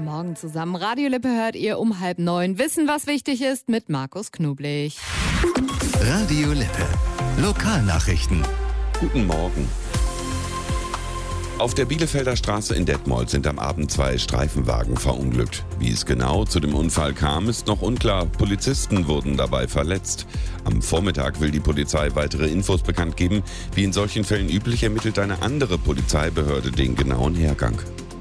Guten Morgen zusammen. Radio Lippe hört ihr um 8:30. Wissen, was wichtig ist, mit Markus Knublich. Radio Lippe. Lokalnachrichten. Guten Morgen. Auf der Bielefelder Straße in Detmold sind am Abend 2 Streifenwagen verunglückt. Wie es genau zu dem Unfall kam, ist noch unklar. Polizisten wurden dabei verletzt. Am Vormittag will die Polizei weitere Infos bekannt geben. Wie in solchen Fällen üblich ermittelt eine andere Polizeibehörde den genauen Hergang.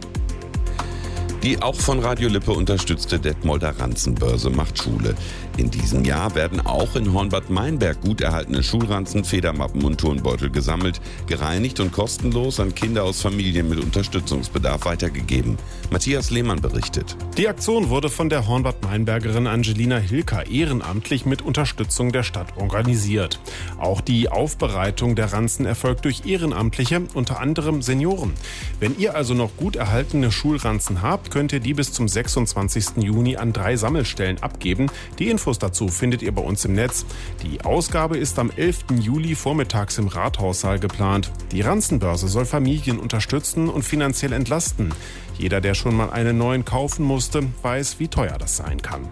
Die auch von Radio Lippe unterstützte Detmolder Ranzenbörse macht Schule. In diesem Jahr werden auch in Hornbad Meinberg gut erhaltene Schulranzen, Federmappen und Turnbeutel gesammelt, gereinigt und kostenlos an Kinder aus Familien mit Unterstützungsbedarf weitergegeben. Matthias Lehmann berichtet. Die Aktion wurde von der Hornbad-Meinbergerin Angelina Hilker ehrenamtlich mit Unterstützung der Stadt organisiert. Auch die Aufbereitung der Ranzen erfolgt durch Ehrenamtliche, unter anderem Senioren. Wenn ihr also noch gut erhaltene Schulranzen habt, könnt ihr die bis zum 26. Juni an 3 Sammelstellen abgeben. Die Infos dazu findet ihr bei uns im Netz. Die Ausgabe ist am 11. Juli vormittags im Rathaussaal geplant. Die Ranzenbörse soll Familien unterstützen und finanziell entlasten. Jeder, der schon mal einen neuen kaufen musste, weiß, wie teuer das sein kann.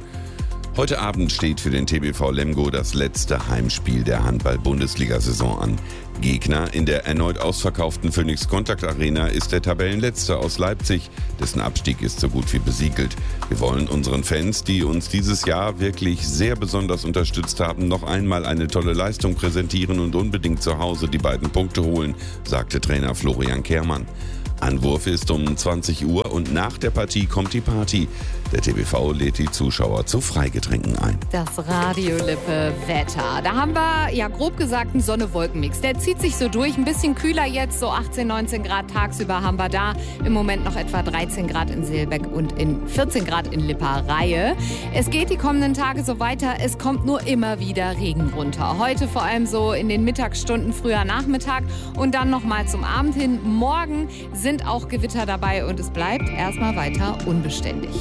Heute Abend steht für den TBV Lemgo das letzte Heimspiel der Handball-Bundesliga-Saison an. Gegner in der erneut ausverkauften Phoenix Contact Arena ist der Tabellenletzte aus Leipzig. Dessen Abstieg ist so gut wie besiegelt. Wir wollen unseren Fans, die uns dieses Jahr wirklich sehr besonders unterstützt haben, noch einmal eine tolle Leistung präsentieren und unbedingt zu Hause die 2 Punkte holen, sagte Trainer Florian Kehrmann. Anwurf ist um 20 Uhr und nach der Partie kommt die Party. Der TBV lädt die Zuschauer zu Freigetränken ein. Das Radio Lippe Wetter. Da haben wir, ja grob gesagt, einen Sonne-Wolken-Mix. Der zieht sich so durch. Ein bisschen kühler jetzt, so 18, 19 Grad tagsüber haben wir da. Im Moment noch etwa 13 Grad in Seelbeck und in 14 Grad in Lipperreihe. Es geht die kommenden Tage so weiter. Es kommt nur immer wieder Regen runter. Heute vor allem so in den Mittagsstunden, früher Nachmittag und dann nochmal zum Abend hin. Morgen sind auch Gewitter dabei und es bleibt erstmal weiter unbeständig.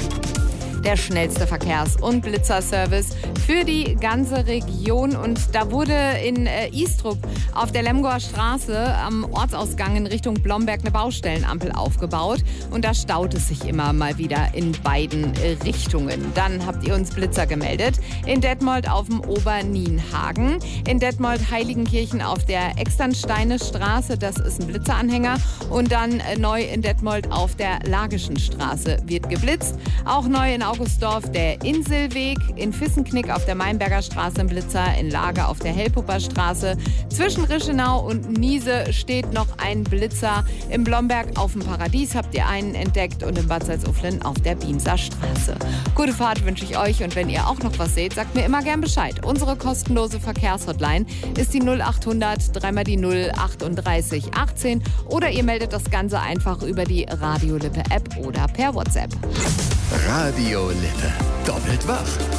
Der schnellste Verkehrs- und Blitzerservice für die ganze Region. Und da wurde in Istrup auf der Lemgoer Straße am Ortsausgang in Richtung Blomberg eine Baustellenampel aufgebaut. Und da staut es sich immer mal wieder in beiden Richtungen. Dann habt ihr uns Blitzer gemeldet. In Detmold auf dem Obernienhagen. In Detmold Heiligenkirchen auf der Externsteine Straße. Das ist ein Blitzeranhänger. Und dann neu in Detmold auf der Lagischen Straße wird geblitzt. Auch neu in Augustdorf der Inselweg, in Vissenknick auf der Mainberger Straße ein Blitzer, in Lage auf der Hellpupper Straße. Zwischen Rischenau und Niese steht noch ein Blitzer. Im Blomberg auf dem Paradies habt ihr einen entdeckt und in Bad Salzuflen auf der Biemser Straße. Gute Fahrt wünsche ich euch und wenn ihr auch noch was seht, sagt mir immer gern Bescheid. Unsere kostenlose Verkehrshotline ist die 0800 3 die 0 38 18 oder ihr meldet das Ganze einfach über die Radio Lippe App oder per WhatsApp. Radio Lippe. Doppelt wach.